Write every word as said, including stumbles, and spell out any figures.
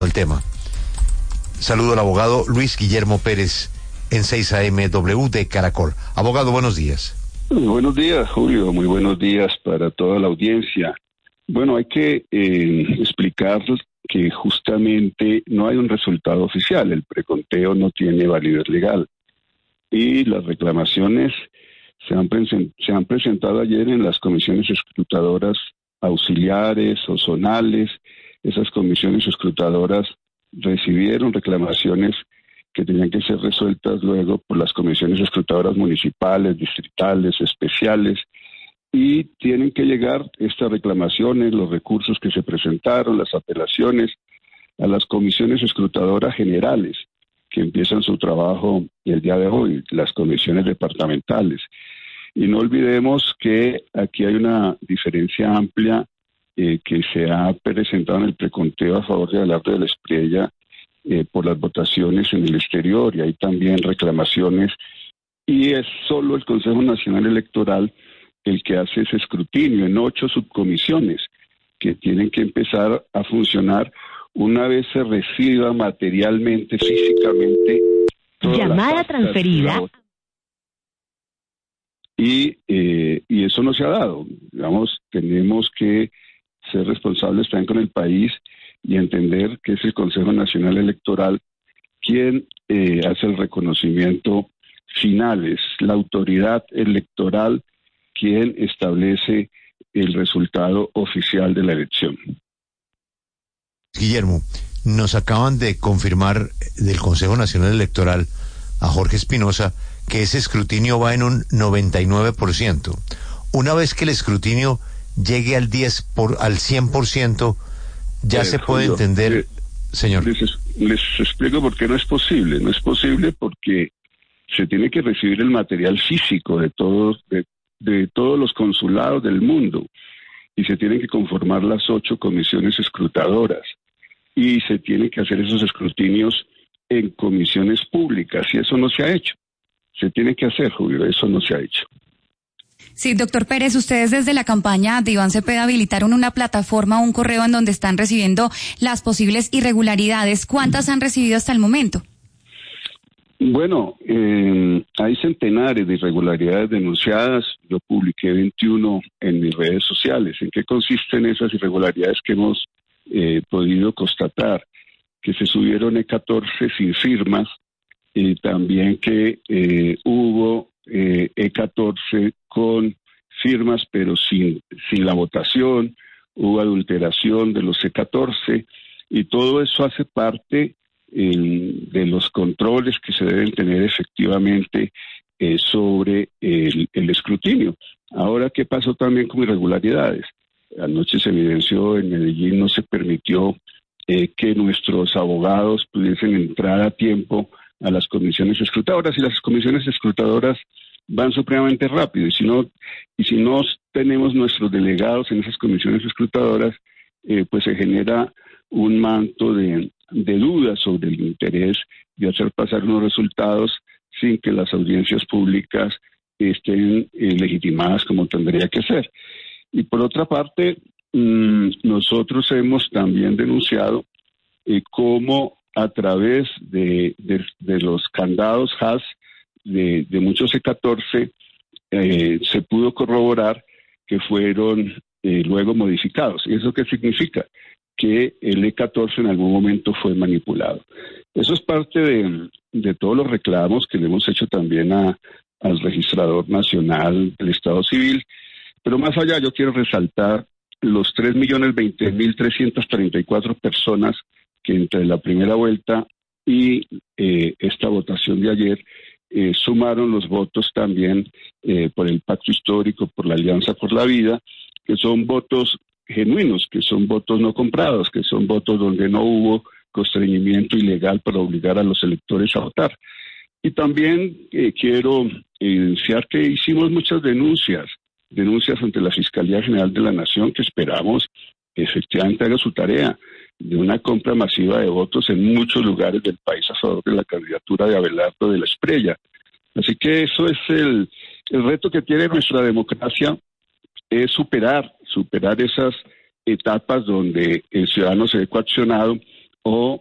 el tema. Saludo al abogado Luis Guillermo Pérez en seis A M W de Caracol. Abogado, buenos días. Muy buenos días, Julio. Muy buenos días para toda la audiencia. Bueno, hay que eh, explicar que justamente no hay un resultado oficial. El preconteo no tiene validez legal. Y las reclamaciones se han, presen- se han presentado ayer en las comisiones escrutadoras auxiliares o zonales. Esas comisiones escrutadoras recibieron reclamaciones que tenían que ser resueltas luego por las comisiones escrutadoras municipales, distritales, especiales, y tienen que llegar estas reclamaciones, los recursos que se presentaron, las apelaciones, a las comisiones escrutadoras generales, que empiezan su trabajo el día de hoy, las comisiones departamentales. Y no olvidemos que aquí hay una diferencia amplia eh, que se ha presentado en el preconteo a favor de Abelardo de la Espriella eh, por las votaciones en el exterior, y hay también reclamaciones, y es solo el Consejo Nacional Electoral el que hace ese escrutinio en ocho subcomisiones que tienen que empezar a funcionar una vez se reciba materialmente, físicamente. Llamada transferida. Y, eh, y eso no se ha dado. Digamos, tenemos que ser responsables también con el país y entender que es el Consejo Nacional Electoral quien eh, hace el reconocimiento final, es la autoridad electoral quien establece el resultado oficial de la elección. Guillermo, nos acaban de confirmar del Consejo Nacional Electoral a Jorge Espinosa que ese escrutinio va en un noventa y nueve por ciento. Una vez que el escrutinio llegue al diez por, al cien por ciento, ya eh, se puede Julio, entender, eh, señor. Les, les explico por qué no es posible. No es posible porque se tiene que recibir el material físico de todos, de, de todos los consulados del mundo, y se tienen que conformar las ocho comisiones escrutadoras, y se tienen que hacer esos escrutinios en comisiones públicas, y eso no se ha hecho. Se tiene que hacer, Julio, eso no se ha hecho. Sí, doctor Pérez, ustedes desde la campaña de Iván Cepeda habilitaron una plataforma, un correo en donde están recibiendo las posibles irregularidades. ¿Cuántas han recibido hasta el momento? Bueno, eh, hay centenares de irregularidades denunciadas. Yo publiqué veintiuno en mis redes sociales. ¿En qué consisten esas irregularidades que hemos eh, podido constatar? Que se subieron E catorce sin firmas, y también que eh, hubo eh, E catorce con firmas pero sin, sin la votación, hubo adulteración de los E catorce, y todo eso hace parte eh, de los controles que se deben tener efectivamente eh, sobre el, el escrutinio. Ahora, ¿qué pasó también con irregularidades? Anoche se evidenció en Medellín, no se permitió eh, que nuestros abogados pudiesen entrar a tiempo a las comisiones escrutadoras, y las comisiones escrutadoras van supremamente rápido, y si no y si no tenemos nuestros delegados en esas comisiones escrutadoras, eh, pues se genera un manto de, de dudas sobre el interés de hacer pasar unos resultados sin que las audiencias públicas estén eh, legitimadas como tendría que ser. Y por otra parte, mmm, nosotros hemos también denunciado eh, cómo a través de, de, de los candados H A S de, de muchos E catorce eh, se pudo corroborar que fueron eh, luego modificados. ¿Y eso qué significa? Que el E catorce en algún momento fue manipulado. Eso es parte de, de todos los reclamos que le hemos hecho también a, al registrador nacional del Estado Civil. Pero más allá, yo quiero resaltar los tres millones veinte mil trescientas treinta y cuatro personas que entre la primera vuelta y eh, esta votación de ayer eh, sumaron los votos también eh, por el Pacto Histórico, por la Alianza por la Vida, que son votos genuinos, que son votos no comprados, que son votos donde no hubo constreñimiento ilegal para obligar a los electores a votar. Y también eh, quiero evidenciar que hicimos muchas denuncias, denuncias ante la Fiscalía General de la Nación, que esperamos efectivamente haga su tarea de una compra masiva de votos en muchos lugares del país a favor de la candidatura de Abelardo de la Espriella. Así que eso es el, el reto que tiene nuestra democracia, es superar, superar esas etapas donde el ciudadano se ve coaccionado o